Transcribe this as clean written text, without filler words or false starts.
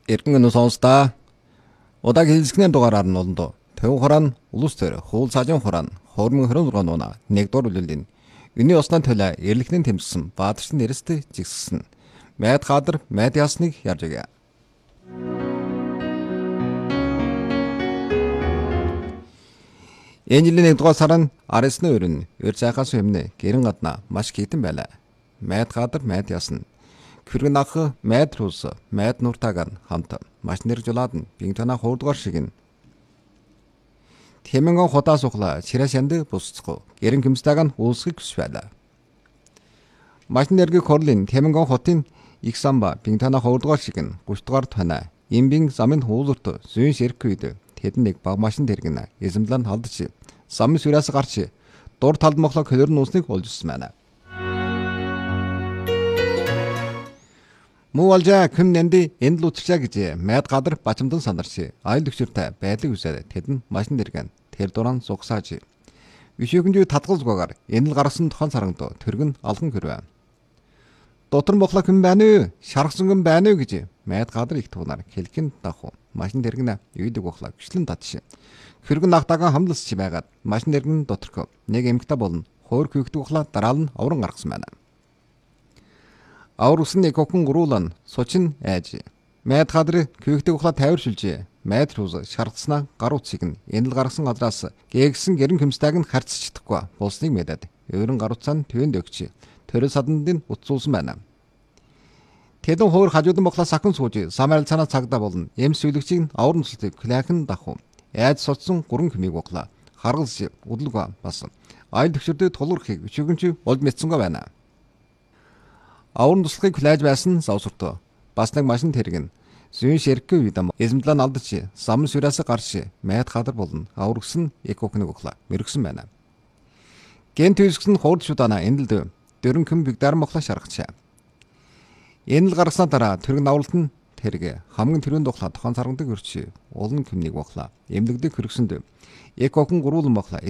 Эргэн сонсдаа удаагийн хэлсгнээр дугаараар нь олондоо Төв хорон улс төр хуул цаажин хорон хормон 26 нуна нэгдүгээр үлэлийн өний осны төлөө эрлэгнэн тэмцсэн баатарчин нэрэстэй зэгссэн майд хадар майд ясныг ярьж байгаа. Энэ жилийн 1-р сарын 19-ны өрн өр цайхаас өмнө гэрэн гаднаа маш хитэн байлаа. Майд хадар майд ясна Хүргэн ах майд рус майд нуртаган хамт маш нэржулаад нь бинтана хоордгоор шиг нь Тэмэнгэн хотаа суглаа чирэшэнд бусцгүй гэрэн гимстаг нь уусгыг хүсвэлаа. Маш нэргийг хорлын Тэмэнгэн хотын их самба бинтана хоордгоор шиг нь 30-р тонаа имбин замын хуулурт зүүн ширхгүйд тэдэн нэг баг машин дэргэнэ эзэмлэн халдчих сам сүрээс гарч дур талд мохлог хөлөр нуусныг олжсэн байна. Муулжа күн нэнди энд л утчаа гэж майд гадар бачамдан сандарч айл төгчөртэй байдлыг үсээд тэдэн машин дэргэн тэр дуран сугсааж вишүүгэнжүү татгалзгаагаар энэ л гаргасан тохон сарангд тэргэн алхан хөрвэ. Дотор мохлог хүн байна уу? Шаргасан хүн байна уу гэж майд гадар их туунаар хэлхэн дах машин дэргэнэ үйдэг бохлог гүшлэн татш. Хөргөн ахтагаа хамласч байгаад машин дэргэн доторх нэг эмгтэ болно. Хоор küхдэг бохлоо дараал нь авран гаргасан байна. Аврусын экокон гурулан сучин айж майд хадры küхдэг бохлоо тайваршилж майд рууз шардснаа гаруцыг нь энэ л гаргасан газраас гээгсэн гэрэн хөмстайг нь харьцаж чадахгүй болсныг мэдээд өөрөн гаруцаан төвөнд өгч төрөл саданд нь утсуулсан байна. Тэдэн хоор хажуудан бохлоо сахан сууж самарал цанаа цагдаа болно. Эм сүлэгчийг аврын цэлтэг клайхан дах. Айд соцсон гурван хэмиг бохлоо харгалж удлгаа бас айл төвчөрдөд тулуурхийг өчигөнч олж мэдсэнгүй байна. Аврын туслахыг хүлээж байсан завсуртоо бас нэг машин тэргэн зүүн ширхгүйд эзэмдлэн алдаж сам сүрээс гарч майд хадар болно. Аврагсан экокны бохлоо мэрэгсэн байна. Гэнт үйлсгэн хуурд шудаана эндэлд дөрөн хэм бигдар мохлоо шаргачаа. Энэ л гаргаснаа дараа тэрэг навлалт нь тэрэг хамгийн тэрүүн духлаа тохон саргандаг өрч улан хэмнийг бохлоо эмнэгдэг хөргсөнд экокн гурван бохлоо